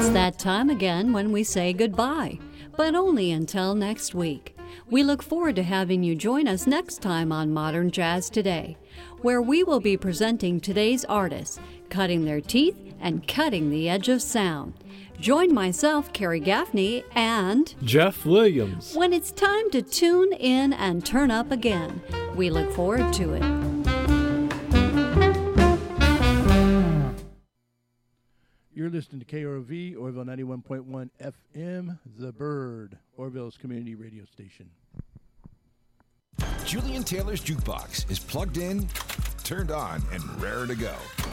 It's that time again when we say goodbye, but only until next week. We look forward to having you join us next time on Modern Jazz Today, where we will be presenting today's artists, cutting their teeth and cutting the edge of sound. Join myself, Carrie Gaffney, and Jeff Williams when it's time to tune in and turn up again. We look forward to it. You're listening to KROV, Orville 91.1 FM, The Bird, Orville's community radio station. Julian Taylor's Jukebox is plugged in, turned on, and raring to go.